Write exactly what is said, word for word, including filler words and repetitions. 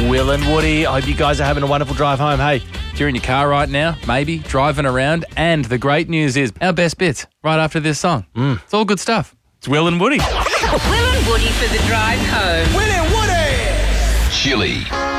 Will and Woody. I hope you guys are having a wonderful drive home. Hey, If you're in your car right now, maybe, driving around, and the great news is our best bits right after this song. Mm. It's all good stuff. it's Will and Woody. Will and Woody for the drive home. Will and Woody! Chili.